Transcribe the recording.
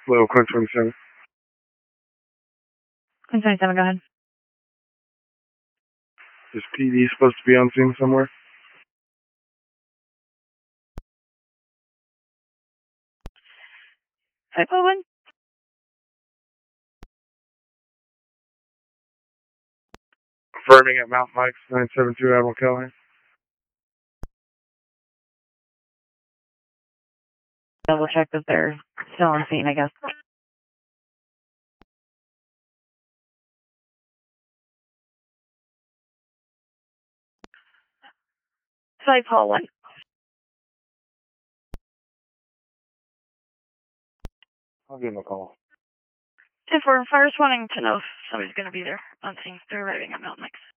Little Quinn 27. Quinn 27, go ahead. Is PD supposed to be on scene somewhere? Type Owen? Affirming at Mount Mike's 972 Admiral Callahan. Double check that they're still on scene, I guess. Side Paul 1. I'll give him a call. If we're first wanting to know if somebody's going to be there on scene, they're arriving at Mount Mike's.